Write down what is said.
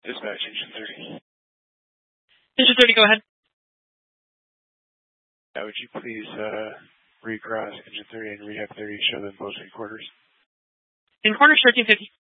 Dispatch, Engine 30. Engine 30, go ahead. Would you please recross Engine 30 and Rehab 30, show them posting quarters? In quarters 1350.